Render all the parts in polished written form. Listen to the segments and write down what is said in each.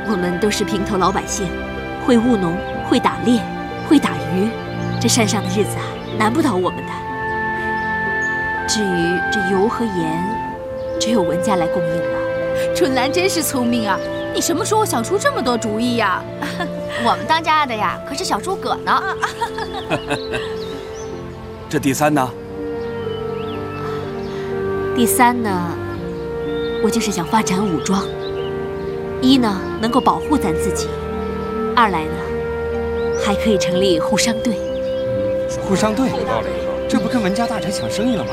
我们都是平头老百姓，会务农，会打猎，会打鱼，这山上的日子啊，难不倒我们的。至于这油和盐，只有文家来供应了。 春兰真是聪明啊！你什么时候想出这么多主意呀？ 我们当家的呀，可是小诸葛呢。 这第三呢？ 第三呢，我就是想发展武装。一呢，能够保护咱自己；二来呢，还可以成立护商队。 护商队，这不跟文家大臣抢生意了吗？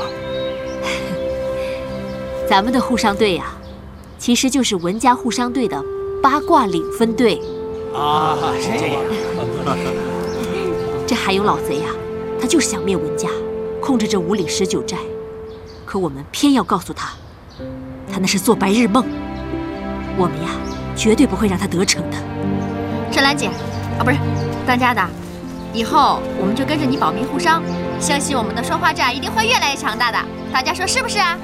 咱们的护商队呀，其实就是文家护商队的八卦岭分队。 啊，是这样。 这海勇老贼呀，他就是想灭文家，控制这五岭19寨。可我们偏要告诉他，他那是做白日梦。我们呀，绝对不会让他得逞的。 春兰姐，不是当家的，以后我们就跟着你保民护商，相信我们的双花寨一定会越来越强大的。大家说是不是啊？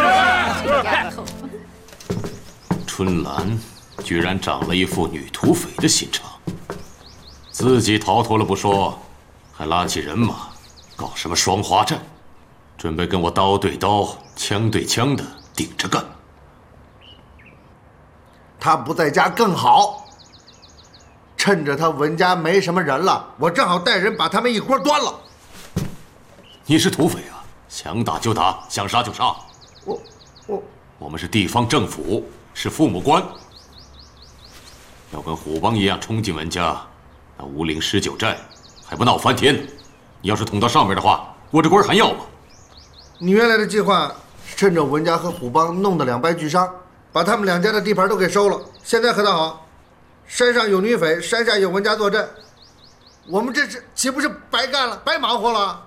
是。春兰居然长了一副女土匪的心肠，自己逃脱了不说，还拉起人马搞什么双花寨，准备跟我刀对刀、枪对枪的顶着干。 他不在家更好，趁着他文家没什么人了，我正好带人把他们一锅端了。 你是土匪啊，想打就打，想杀就杀。我们是地方政府，是父母官，要跟虎帮一样冲进文家，那五岭19寨还不闹翻天呢？你要是捅到上面的话，我这官还要吗？ 你原来的计划是趁着文家和虎帮弄得两败俱伤，把他们两家的地盘都给收了。现在可倒好，山上有女匪，山下有文家坐镇，我们这是岂不是白干了，白忙活了？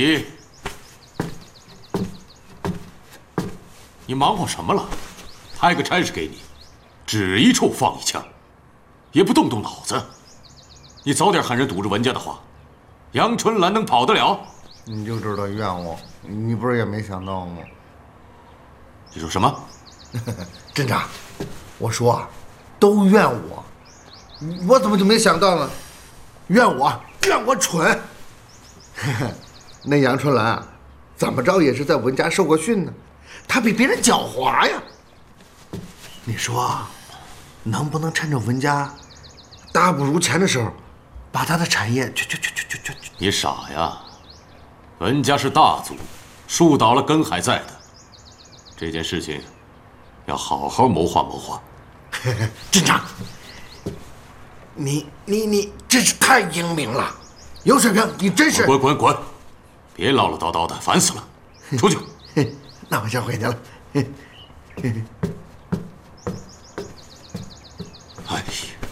你忙活什么了？派个差事给你，指一处放一枪，也不动动脑子。你早点喊人堵着文家的话，杨春兰能跑得了？ 你就知道怨我，你不是也没想到吗？ 你说什么？ 镇长，我说啊，都怨我，我怎么就没想到呢？怨我蠢。那杨春兰啊，怎么着也是在文家受过训呢，她比别人狡猾呀。你说，能不能趁着文家大不如前的时候，把他的产业去？ 你傻呀！文家是大族，树倒了根还在的。这件事情要好好谋划谋划。 镇长，你真是太英明了，有水平，你真是。 滚！别唠唠叨叨的，烦死了！出去。 那我先回去了。 哎呀，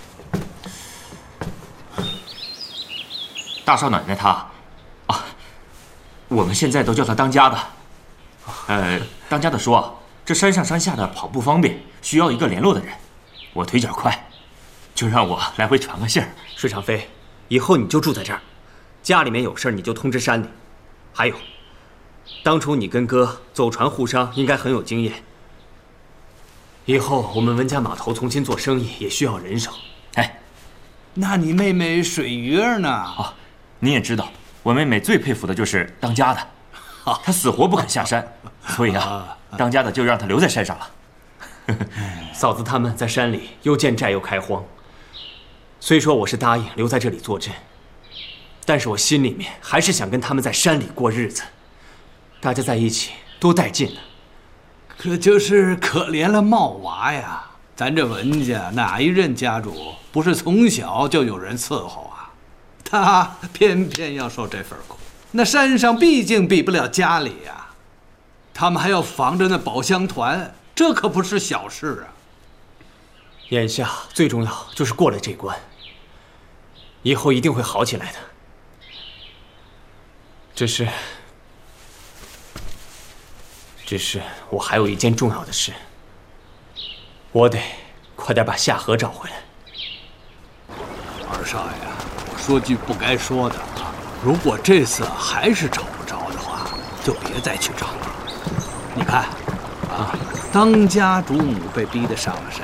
大少奶奶她，我们现在都叫她当家的。当家的说啊，这山上山下的跑不方便，需要一个联络的人。我腿脚快，就让我来回传个信儿。 水长飞，以后你就住在这儿，家里面有事你就通知山里。还有，当初你跟哥走船护商，应该很有经验。以后我们文家码头重新做生意也需要人手。 那你妹妹水鱼儿呢？ 你也知道，我妹妹最佩服的就是当家的，她死活不肯下山，所以当家的就让她留在山上了。 嫂子他们在山里又建寨又开荒，虽说我是答应留在这里坐镇，但是我心里面还是想跟他们在山里过日子，大家在一起多带劲呢。 可就是可怜了茂娃呀！咱这文家哪一任家主不是从小就有人伺候啊？他偏偏要受这份苦。那山上毕竟比不了家里呀，他们还要防着那保乡团，这可不是小事啊。 眼下最重要就是过了这关，以后一定会好起来的。只是我还有一件重要的事，我得快点把夏荷找回来。 二少爷，我说句不该说的啊，如果这次还是找不着的话，就别再去找了。你看，当家主母被逼得上了山，